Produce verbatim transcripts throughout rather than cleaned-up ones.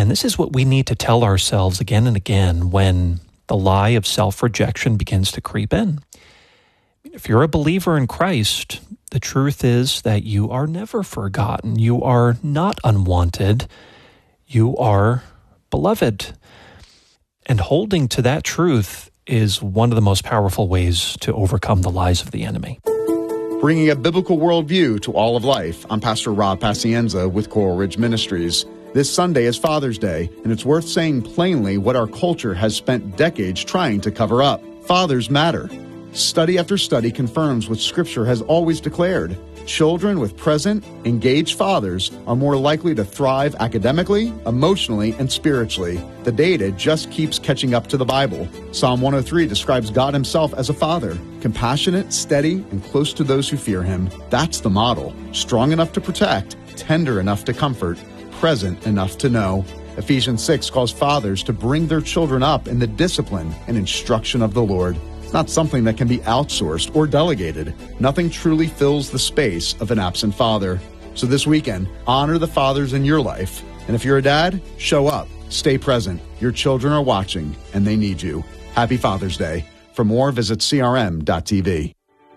And this is what we need to tell ourselves again and again when the lie of self-rejection begins to creep in. If you're a believer in Christ, the truth is that you are never forgotten. You are not unwanted. You are beloved. And holding to that truth is one of the most powerful ways to overcome the lies of the enemy. Bringing a biblical worldview to all of life, I'm Pastor Rob Pacienza with Coral Ridge Ministries. This Sunday is Father's Day, and it's worth saying plainly what our culture has spent decades trying to cover up. Fathers matter. Study after study confirms what Scripture has always declared. Children with present, engaged fathers are more likely to thrive academically, emotionally, and spiritually. The data just keeps catching up to the Bible. Psalm one oh three describes God himself as a father, compassionate, steady, and close to those who fear him. That's the model. Strong enough to protect, tender enough to comfort, present enough to know. Ephesians six calls fathers to bring their children up in the discipline and instruction of the Lord. It's not something that can be outsourced or delegated. Nothing truly fills the space of an absent father. So this weekend, honor the fathers in your life. And if you're a dad, show up. Stay present. Your children are watching, and they need you. Happy Father's Day. For more, visit C R M dot T V.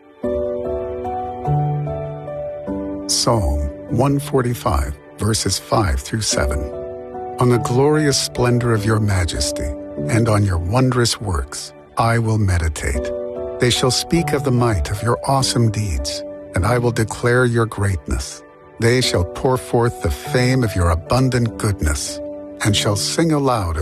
Psalm one forty-five, verses five through seven. On the glorious splendor of your majesty, and on your wondrous works, I will meditate. They shall speak of the might of your awesome deeds, and I will declare your greatness. They shall pour forth the fame of your abundant goodness, and shall sing aloud of